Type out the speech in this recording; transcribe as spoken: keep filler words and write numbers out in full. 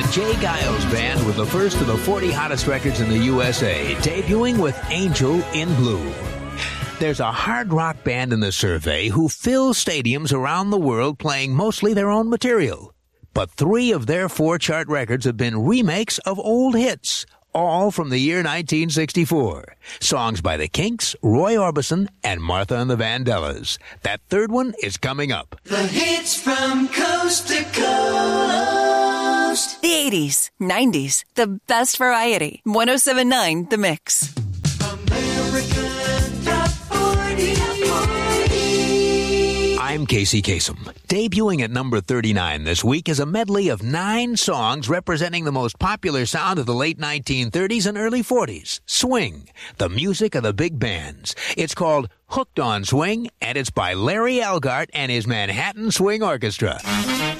Jay Giles Band with the first of the forty hottest records in the U S A, debuting with Angel in Blue. There's a hard rock band in the survey who fill stadiums around the world playing mostly their own material. But three of their four chart records have been remakes of old hits, all from the year nineteen sixty-four. Songs by the Kinks, Roy Orbison, and Martha and the Vandellas. That third one is coming up. The hits from coast to coast. The eighties, nineties, the best variety. one oh seven point nine The Mix. American Top forty. I'm Casey Kasem. Debuting at number thirty-nine this week is a medley of nine songs representing the most popular sound of the late nineteen thirties and early forties. Swing, the music of the big bands. It's called Hooked on Swing, and it's by Larry Elgart and his Manhattan Swing Orchestra.